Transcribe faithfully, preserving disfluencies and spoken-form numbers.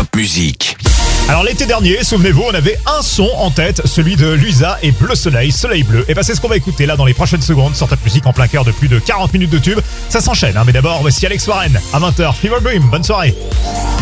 Top Musique. Alors l'été dernier, souvenez-vous, on avait un son en tête, celui de Luisa et Bleu Soleil, Soleil Bleu. Et bah c'est ce qu'on va écouter là dans les prochaines secondes sur Top Musique en plein cœur de plus de quarante minutes de tube. Ça s'enchaîne, hein, mais d'abord voici Alex Warren à vingt heures. Fever Dream, bonne soirée.